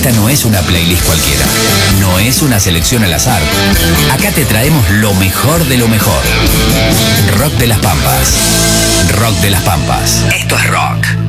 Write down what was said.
Esta no es una playlist cualquiera, no es una selección al azar. Acá te traemos lo mejor de lo mejor. Rock de las Pampas. Rock de las Pampas. Esto es rock.